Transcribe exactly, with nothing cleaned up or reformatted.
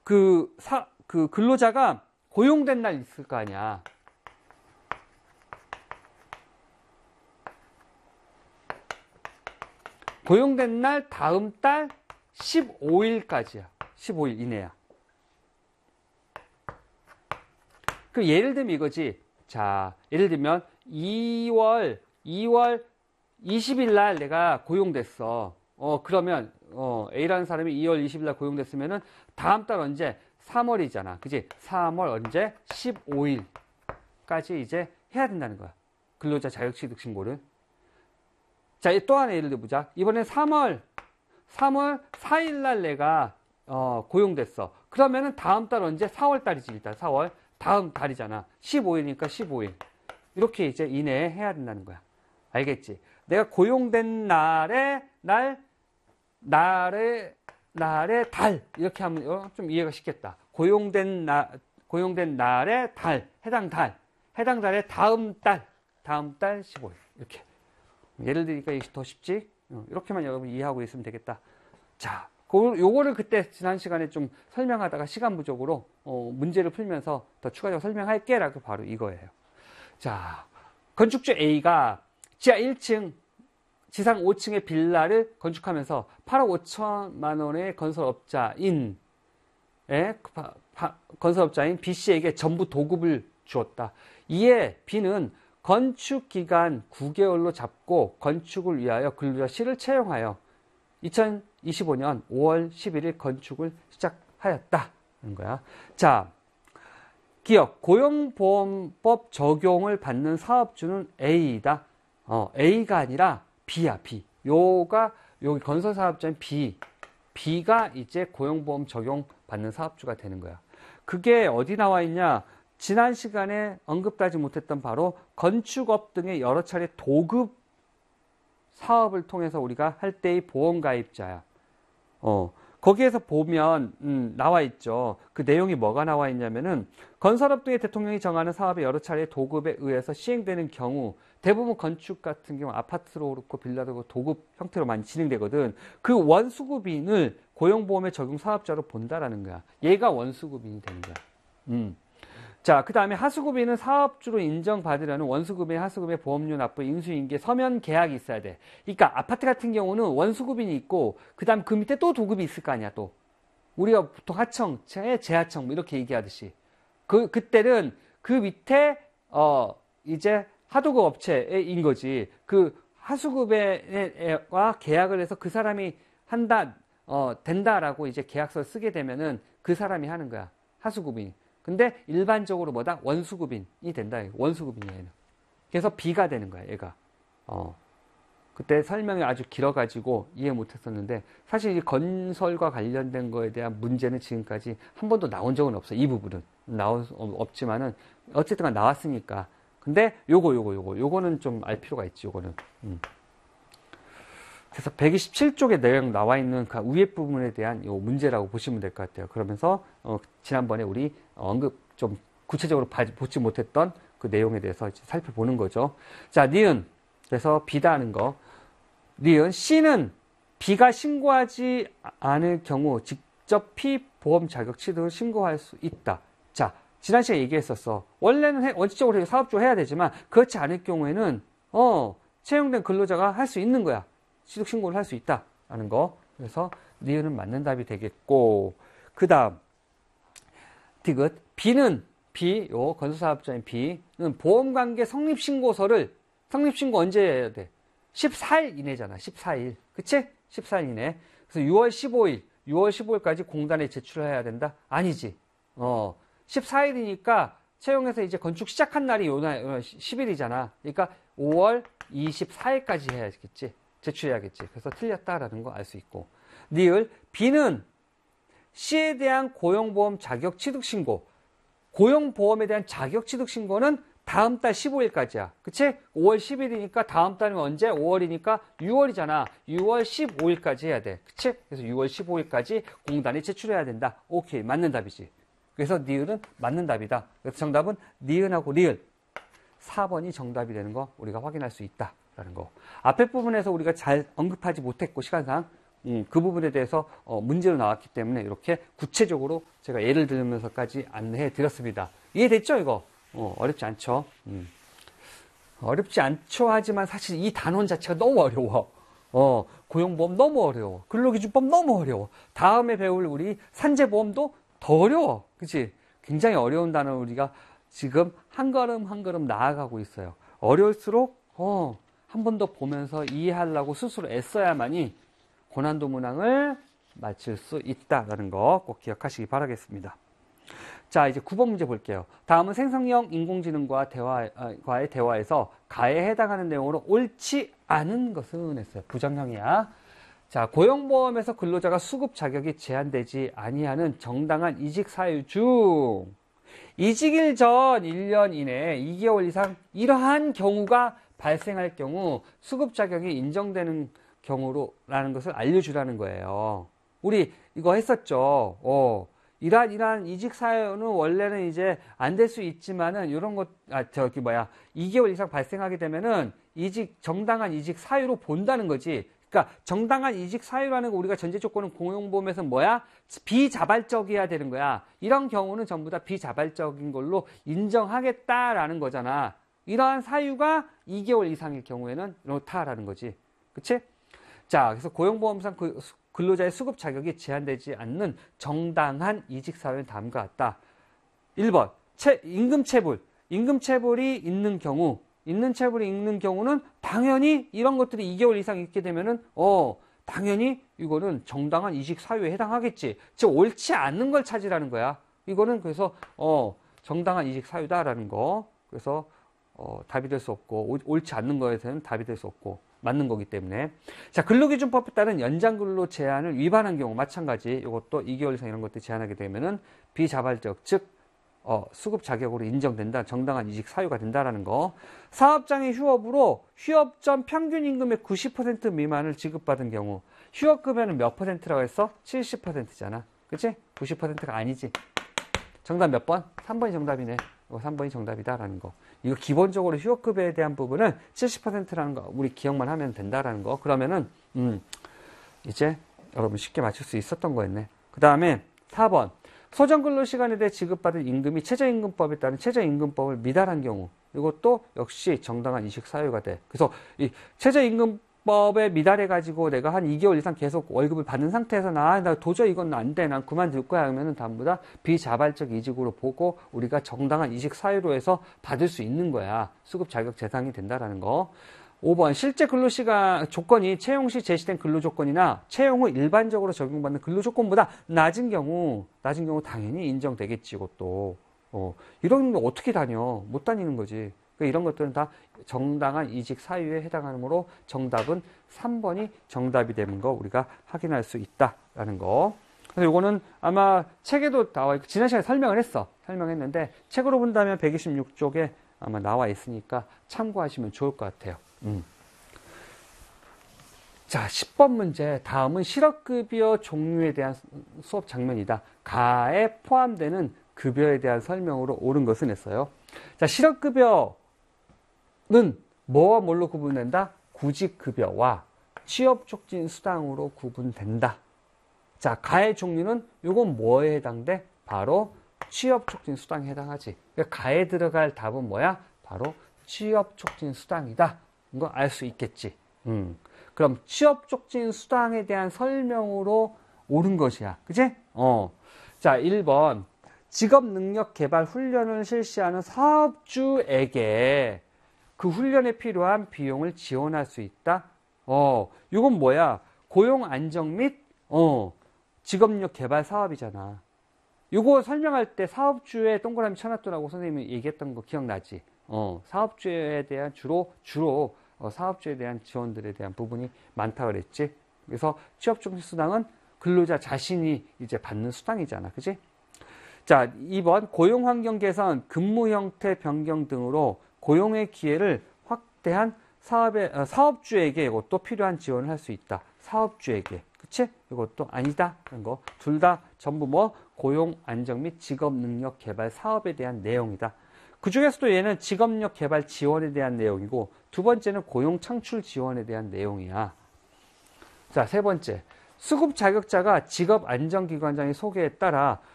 그, 사, 그 근로자가 고용된 날 있을 거 아니야. 고용된 날 다음 달 십오 일까지야. 십오 일 이내야. 그 예를 들면 이거지. 자, 예를 들면 이월 이월 이십 일 날 내가 고용됐어. 어, 그러면 어, A라는 사람이 이월 이십 일 날 고용됐으면은 다음 달 언제? 삼월이잖아. 그지? 삼월 언제? 십오 일까지 이제 해야 된다는 거야. 근로자 자격취득 신고를. 자, 또 하나 예를 들어보자. 이번에 삼월, 삼월 사 일 날 내가, 어, 고용됐어. 그러면은 다음 달 언제? 사월 달이지, 일단. 사월. 다음 달이잖아. 십오 일이니까 십오 일. 이렇게 이제 이내에 해야 된다는 거야. 알겠지? 내가 고용된 날에, 날, 날에, 날에 달. 이렇게 하면, 어, 좀 이해가 쉽겠다. 고용된 날, 고용된 날에 달. 해당 달. 해당 달에 다음 달. 다음 달 십오 일. 이렇게. 예를 들니까 이게 더 쉽지? 이렇게만 여러분 이해하고 있으면 되겠다. 자, 요거를 그때 지난 시간에 좀 설명하다가 시간 부족으로 어, 문제를 풀면서 더 추가적으로 설명할게 라고 바로 이거예요. 자, 건축주 A가 지하 일 층, 지상 오 층의 빌라를 건축하면서 팔억 오천만 원의 건설업자인 에, 건설업자인 B씨에게 전부 도급을 주었다. 이에 B는 건축기간 구 개월로 잡고 건축을 위하여 근로자 C를 채용하여 이천이십오 년 오월 십일 일 건축을 시작하였다는 거야. 자, 기억 고용보험법 적용을 받는 사업주는 A이다. 어, A가 아니라 B야, B. 요가 여기 건설사업자인 B. B가 이제 고용보험 적용 받는 사업주가 되는 거야. 그게 어디 나와 있냐? 지난 시간에 언급하지 못했던 바로 건축업 등의 여러 차례 도급 사업을 통해서 우리가 할 때의 보험가입자야. 어, 거기에서 보면 음, 나와 있죠. 그 내용이 뭐가 나와 있냐면은 건설업 등의 대통령이 정하는 사업의 여러 차례 도급에 의해서 시행되는 경우 대부분 건축 같은 경우 아파트로 그렇고 빌라도 그렇고 도급 형태로 많이 진행되거든. 그 원수급인을 고용보험의 적용 사업자로 본다라는 거야. 얘가 원수급인이 되는 거야. 음. 자, 그 다음에 하수급인은 사업주로 인정받으려는 원수급인, 하수급인, 보험료 납부, 인수인계, 서면 계약이 있어야 돼. 그러니까 아파트 같은 경우는 원수급인이 있고 그 다음 그 밑에 또 도급이 있을 거 아니야, 또. 우리가 보통 하청, 재하청 뭐 이렇게 얘기하듯이. 그, 그때는 그 밑에 어 이제 하도급 업체인 거지. 그 하수급인과 계약을 해서 그 사람이 한다, 어, 된다라고 이제 계약서를 쓰게 되면은 그 사람이 하는 거야. 하수급인. 근데 일반적으로 뭐다? 원수급인이 된다. 원수급인이야, 얘는. 그래서 B가 되는 거야, 얘가. 어. 그때 설명이 아주 길어가지고 이해 못했었는데 사실 이 건설과 관련된 거에 대한 문제는 지금까지 한 번도 나온 적은 없어. 이 부분은 나올 없지만은 어쨌든 나왔으니까. 근데 요거 요거 요거 요거는 좀 알 필요가 있지. 요거는. 음. 그래서 백이십칠 쪽에 내용 나와 있는 그 위에 부분에 대한 요 문제라고 보시면 될 것 같아요. 그러면서 어, 지난번에 우리 언급 좀 구체적으로 보지 못했던 그 내용에 대해서 이제 살펴보는 거죠. 자, 니은. 그래서 B다 하는 거. 니은. C는 B가 신고하지 않을 경우 직접 피보험 자격 취득을 신고할 수 있다. 자, 지난 시간에 얘기했었어. 원래는 해, 원칙적으로 사업주가 해야 되지만 그렇지 않을 경우에는 어, 채용된 근로자가 할 수 있는 거야. 취득 신고를 할 수 있다라는 거. 그래서 니은은 맞는 답이 되겠고, 그 다음 디귿. B는 B, 요 건설사업자인 B는 보험관계 성립신고서를 성립신고 언제 해야 돼? 십사 일 이내잖아. 십사 일. 그치? 십사 일 이내. 그래서 유월 십오일, 유월 십오일까지 공단에 제출해야 된다? 아니지. 어, 십사 일이니까 채용해서 이제 건축 시작한 날이 요 날, 십 일이잖아. 그러니까 오월 이십사일까지 해야겠지. 제출해야겠지. 그래서 틀렸다라는 거 알 수 있고. 니을. B는 C에 대한 고용보험 자격 취득 신고. 고용보험에 대한 자격 취득 신고는 다음 달 십오일까지야. 그치? 오월 십일이니까 다음 달은 언제? 오월이니까 유월이잖아. 유월 십오일까지 해야 돼. 그치? 그래서 유월 십오일까지 공단에 제출해야 된다. 오케이. 맞는 답이지. 그래서 니을은 맞는 답이다. 그래서 정답은 니은하고 리을. 사 번이 정답이 되는 거 우리가 확인할 수 있다. 라는 거. 앞에 부분에서 우리가 잘 언급하지 못했고, 시간상. 음, 그 부분에 대해서 어, 문제로 나왔기 때문에 이렇게 구체적으로 제가 예를 들면서까지 안내해 드렸습니다. 이해됐죠, 이거? 어, 어렵지 않죠? 음. 어렵지 않죠 하지만 사실 이 단원 자체가 너무 어려워. 어, 고용보험 너무 어려워. 근로기준법 너무 어려워. 다음에 배울 우리 산재보험도 더 어려워. 그치? 굉장히 어려운 단어 우리가 지금 한 걸음 한 걸음 나아가고 있어요. 어려울수록, 어, 한 번 더 보면서 이해하려고 스스로 애써야만이 고난도 문항을 마칠 수 있다는 거 꼭 기억하시기 바라겠습니다. 자, 이제 구 번 문제 볼게요. 다음은 생성형 인공지능과 대화, 과의 대화에서 가에 해당하는 내용으로 옳지 않은 것은 했어요. 부정형이야. 자, 고용보험에서 근로자가 수급 자격이 제한되지 아니하는 정당한 이직 사유 중 이직일 전 일 년 이내에 이 개월 이상 이러한 경우가 발생할 경우 수급 자격이 인정되는 경우로라는 것을 알려주라는 거예요. 우리 이거 했었죠. 어. 이러한 이러한 이직 사유는 원래는 이제 안 될 수 있지만은 이런 것, 아, 저기 뭐야, 이 개월 이상 발생하게 되면은 이직, 정당한 이직 사유로 본다는 거지. 그러니까 정당한 이직 사유라는 거 우리가 전제 조건은 고용보험에서 뭐야? 비자발적이어야 되는 거야. 이런 경우는 전부 다 비자발적인 걸로 인정하겠다라는 거잖아. 이러한 사유가 이 개월 이상일 경우에는 이렇다라는 거지. 그치? 자, 그래서 고용보험상 그 근로자의 수급 자격이 제한되지 않는 정당한 이직 사유는 다음과 같다. 일 번, 채, 임금체불. 임금체불이 있는 경우, 있는 체불이 있는 경우는 당연히 이런 것들이 이 개월 이상 있게 되면은, 어, 당연히 이거는 정당한 이직 사유에 해당하겠지. 즉, 옳지 않는 걸 찾으라는 거야. 이거는 그래서, 어, 정당한 이직 사유다라는 거. 그래서, 어, 답이 될 수 없고, 오, 옳지 않는 거에서는 답이 될 수 없고, 맞는 거기 때문에. 자, 근로기준법에 따른 연장근로 제한을 위반한 경우 마찬가지. 이것도 이 개월 이상 이런 것들 제한하게 되면은 비자발적, 즉 어, 수급 자격으로 인정된다. 정당한 이직 사유가 된다라는 거. 사업장의 휴업으로 휴업 전 평균 임금의 구십 퍼센트 미만을 지급받은 경우 휴업급여는 몇 퍼센트라고 했어? 칠십 퍼센트잖아. 그치? 구십 퍼센트가 아니지. 정답 몇 번? 삼 번이 정답이네. 이거 삼 번이 정답이다라는 거. 이거 기본적으로 휴업급여에 대한 부분은 칠십 퍼센트라는 거 우리 기억만 하면 된다라는 거. 그러면은 음 이제 여러분 쉽게 맞출 수 있었던 거였네. 그 다음에 사 번. 소정근로시간에 대해 지급받은 임금이 최저임금법에 따른 최저임금법을 미달한 경우 이것도 역시 정당한 이직 사유가 돼. 그래서 이 최저임금법에 미달해가지고 내가 한 이 개월 이상 계속 월급을 받는 상태에서 나, 나 도저히 이건 안 돼. 난 그만둘 거야. 하면은 전부 다 비자발적 이직으로 보고 우리가 정당한 이직 사유로 해서 받을 수 있는 거야. 수급 자격 대상이 된다라는 거. 오 번. 실제 근로시간 조건이 채용 시 제시된 근로조건이나 채용 후 일반적으로 적용받는 근로조건보다 낮은 경우, 낮은 경우 당연히 인정되겠지, 이것도. 어, 이런 거 어떻게 다녀? 못 다니는 거지. 그러니까 이런 것들은 다 정당한 이직 사유에 해당하므로 정답은 삼 번이 정답이 되는 거 우리가 확인할 수 있다라는 거. 그래서 이거는 아마 책에도 나와 있고, 지난 시간에 설명을 했어. 설명했는데, 책으로 본다면 백이십육 쪽에 아마 나와 있으니까 참고하시면 좋을 것 같아요. 음. 자, 십 번 문제. 다음은 실업급여 종류에 대한 수업 장면이다. 가에 포함되는 급여에 대한 설명으로 옳은 것은 했어요. 자, 실업급여는 뭐와 뭘로 구분된다? 구직급여와 취업촉진수당으로 구분된다. 자, 가의 종류는 이건 뭐에 해당돼? 바로 취업촉진수당에 해당하지. 그러니까 가에 들어갈 답은 뭐야? 바로 취업촉진수당이다. 이거 알 수 있겠지. 음. 그럼 취업촉진수당에 대한 설명으로 옳은 것이야. 그치? 어. 자, 일 번. 직업능력개발 훈련을 실시하는 사업주에게 그 훈련에 필요한 비용을 지원할 수 있다. 어. 이건 뭐야? 고용 안정 및, 어. 직업력개발 사업이잖아. 이거 설명할 때 사업주에 동그라미 쳐놨더라고 선생님이 얘기했던 거 기억나지? 어. 사업주에 대한 주로, 주로 어, 사업주에 대한 지원들에 대한 부분이 많다 그랬지. 그래서 취업촉진수당은 근로자 자신이 이제 받는 수당이잖아. 그지? 자, 이 번 고용환경 개선, 근무 형태 변경 등으로 고용의 기회를 확대한 사업의, 어, 사업주에게 이것도 필요한 지원을 할 수 있다. 사업주에게. 그치? 이것도 아니다. 하는 거. 둘 다 전부 뭐 고용 안정 및 직업 능력 개발 사업에 대한 내용이다. 그 중에서도 얘는 직업력 개발 지원에 대한 내용이고 두 번째는 고용 창출 지원에 대한 내용이야. 자, 세 번째. 수급 자격자가 직업안전기관장의 소개에 따라